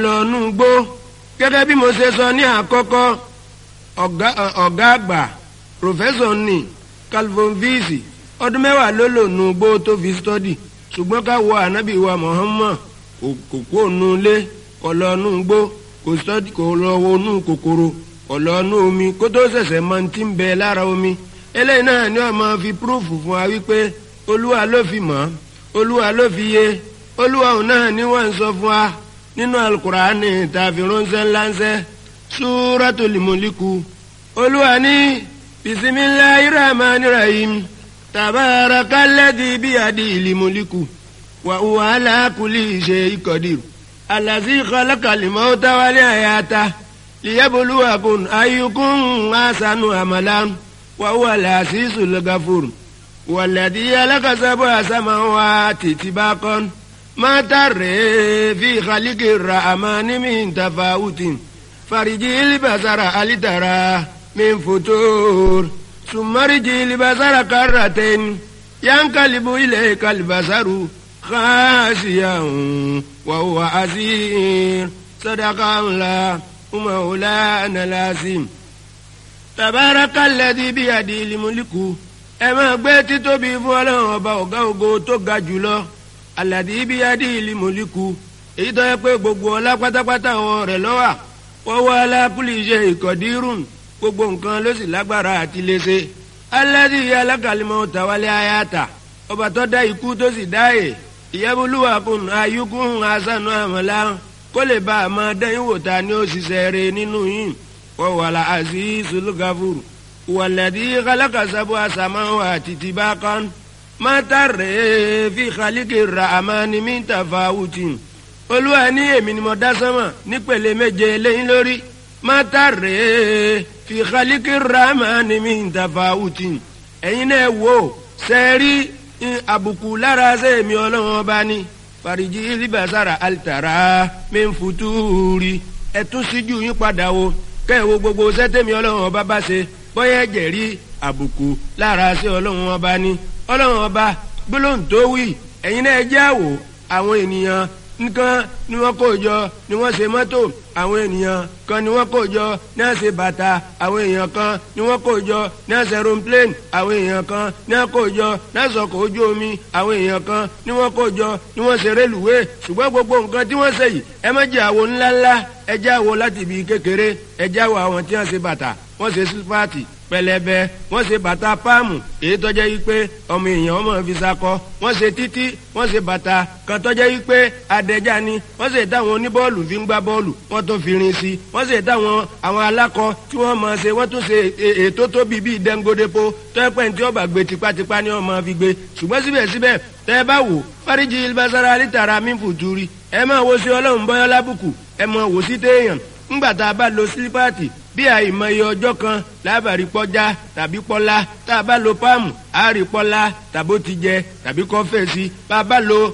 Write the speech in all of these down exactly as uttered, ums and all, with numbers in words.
kọlọ́ọ̀nù gbó gẹ́gẹ́ bí mo ṣe sọ ní àkọ́kọ́ ọ̀gá ọ̀gá àgbà pòfẹ́sọ̀ ní Calvin Visi ọdún mẹ́wàá ló lò nù gbó tó fi stọ́dì ṣùgbọ́n ká wo ànábì wa Muhammad kò kó nu ilé kọlọ́ọ̀nù gbó kò stọ́dì kò lọ wọnú kòkòrò kọlọ́ọ̀nù omi kó tó ṣẹ̀ṣẹ̀ máa ti ń bẹ lára omi eléyìí náà ni wọ́n máa fi púrúfù fún wa wípé olúwa ló fi mọ̀ olúwa ló fi yé olúwa òun náà ni wọ́n ń sọ fún wa nínú alukurani tàbí ránṣẹ́ ńláńṣẹ́ Suratul Muliku olúwa ní bisimilahi rahmani rahim tabarakalladhi biyadihil mulku wa huwa ala kulli shay'in qadir allazi khalaqal mauta wal hayata liyabluwakum ayyukum ahsanu amalan wa huwa al-azizul ghafur والذي خلق سبع سماوات طباقا ما ترى في خلق الرحمن من تفاوت فرجع البصر هل ترى من فتور ثم ارجع البصر كرتين ينقلب إليك البصر خاسئا وهو حسير صدق الله مولانا العظيم تبارك الذي بيده الملك ẹ máa gbé títóbi fún ọlọ́run ọba ọ̀gá ògo tó ga jùlọ alladhi biyadihil mulku èyí tó yẹ pé gbogbo ọlá pátápátá wọn rẹ̀ lọ́wà wa huwa ala kulli shay'in qadirun gbogbo nǹkan ló sì lágbára àti léṣe alladhi khalaqal mauta wal hayata ọba tó dá ikú tó sì dá è liyabluwakum ayyukum ahsanu amala kó lè bá a máa dẹ́yìn wò ta ni ó ṣiṣẹ́ rẹ̀ nínú yín wa huwa al-azizul ghafur والذي خلق سبع سماوات طباقا ما ترى في خلق الرحمن من تفاوت Olúwa ní èmi ni mo dá sánmà nípele méje lẹ́yìn lórí má tàrẹ́ fi khaliki rahmani min tafawutin ẹ̀yin náà wò sẹ́ẹ̀rí àbùkù lára sẹ́ẹ̀mí ọlọ́run ọba ní fàríjì libasara alitara min futuri ẹ̀tún síjú yín padà wo kẹ́ẹ̀wò gbogbo sẹ́tẹ̀mí ọlọ́run ọba bá ṣe bóyá ẹ̀jẹ̀ rí àbùkù lára sí ọlọ́run ọba ní ọlọ́run ọba gbólóhùn tó wí ẹ̀yin náà jẹ́ àwò àwọn ènìyàn nǹkan ni wọ́n kó jọ ni wọ́n ṣe mọ́tò àwọn ènìyàn kan ni wọ́n kó jọ ní wọ́n ṣe bàtà àwọn èèyàn kan ni wọ́n kó jọ ní wọ́n ṣe aeroplane àwọn èèyàn kan ni wọ́n kó jọ ní wọ́n ṣọkọ̀ ojú omi àwọn èèyàn kan ni wọ́n kó jọ ni wọ́n ṣe rélùwé ṣùgbọ́n gbogbo nǹkan tí wọ́n ṣe yìí ẹ má jẹ́ àwo ńláńlá ẹ jẹ́ àwo láti ibi kékeré ẹ jẹ́ àwo àwọn tí wọ́n ṣe bàtà wọ́n ṣe sípàtì pẹlẹbẹ wọ́n ṣe bàtà páàmù èyí tọjẹ yìí pé ọmọ èèyàn ọmọ fi sakọ wọ́n ṣe títí wọ́n ṣe bàtà kan tọjẹ yìí pé adẹja ni wọ́n ṣe táwọn oníbọ́ọ̀lù fi ń gbá bọ́ọ̀lù wọ́n tún fi rin sí wọ́n ṣe táwọn àwọn alákọ tí wọ́n máa ṣe wọ́n tún ṣe ètò tóbi bíi dẹngodepo tọpẹ tí ọba gbé tipátipá ni wọ́n máa fi gbé ṣùgbọ́n síbẹ̀síbẹ̀ tẹ ẹ bá wò fáríjì ilbasara alitara mi fùtúrí ẹ máa wo sí ọlọ́run bọ́yọ́ lábùkù ẹ máa wò sí téèyàn ńgbà tá a bá lo sílípàtì bí àìmọye ọjọ́ kan lábàárí pọ́já tàbí pọ́lá tá a bá lo páàmù àárí pọ́lá tàbó ti jẹ tàbí kọ́fẹ́sì bá a bá lo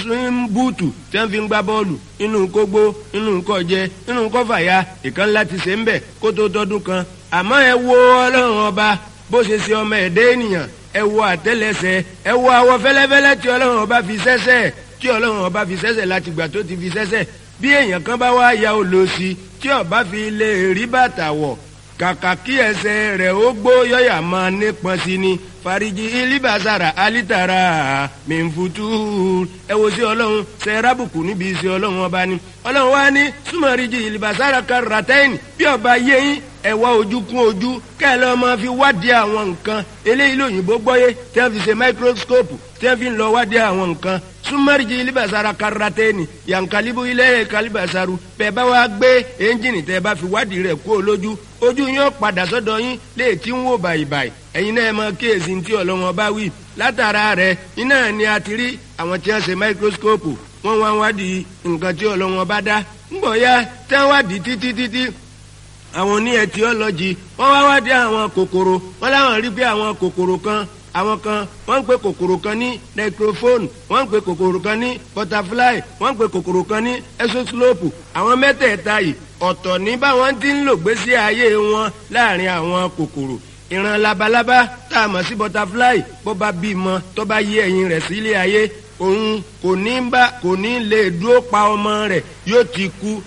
búùtù tí wọ́n fi ń gbá bọ́ọ̀lù inú kógbó inú kọ́jẹ inú kọ́fàyà ìkan láti ṣe ń bẹ̀ kó tó tọdún kan àmọ́ ẹ wo ọlọ́run ọba bó ṣe ṣe ọmọ ẹ̀dá ènìyàn ẹ wo àtẹ́lẹsẹ̀ ẹ wo àwọ̀ fẹ́lẹ́fẹ́lẹ́ tí ọlọ́run ọba fi ṣẹ́ṣẹ́ tí ọlọ́run ọba fi ṣẹ́ṣẹ́ láti gbà tó ti fi ṣẹ́ṣẹ́ bí èèyàn kan bá wá ya olóòsì tí ọba fi lè rí bàtà wọ̀ kàkà kí ẹsẹ̀ rẹ̀ ó gbó yọ̀yà máa nípọn sí ni fariji ilibasara alitara mẹ́nfutu ẹ wo sí ọlọ́run ṣe rábùkù níbi iṣẹ́ ọlọ́run ọba ni ọlọ́run wá ní súnmọ́rìjì ilibasara karatẹ́yìn bí ọba yẹ́yìn ẹ wá ojú kún ojú kẹ́ ẹ lọ́ọ́ máa fi wádìí àwọn nǹkan eléyìí lóyìnbó gbọ́yé tí wọ́n fi ṣe microscope tí wọ́n fi ń lọ wádìí àwọn nǹkan súnmọ́rìjì ilibasara karatẹ́yìn yankalibu ilé kalibasaru bẹ́ẹ̀ bá wá gbé ẹ́ńjìnì tẹ́ bá fi wádìí rẹ̀ kú olójú ojú yín ó padà sọ́dọ̀ yín lè tí ń wò bàìbàì ẹ̀yin náà mọ kíyèsí tí ọlọ́wọ́n bá wí látara rẹ̀ iná ni a ti rí àwọn tí wọ́n ṣe microscope wọ́n wá wádìí nǹkan tí ọlọ́wọ́n bá dá ńgbọ̀ ya tí wọ́n wádìí títí títí àwọn oní etiology wọ́n wá wádìí àwọn kòkòrò wọ́n láwọn rí pé àwọn kòkòrò kan àwọn kan wọ́n ń pe kòkòrò kan ní necrophone wọ́n ń pe kòkòrò kan ní butterfly wọ́n ń pe kòkòrò kan ní exoslope àwọn mẹ́tẹ̀ẹ̀ta yìí ọ̀tọ̀ ní báwọn ti ń lò gbésí ayé wọn láàrin àwọn kòkòrò ìran labalábá tá a mọ̀ sí butterfly bó bá bímọ tó bá yé ẹyin rẹ̀ sílé ayé òun kò ní bá kò ní lè dúró pa ọmọ rẹ̀ yóò ti kú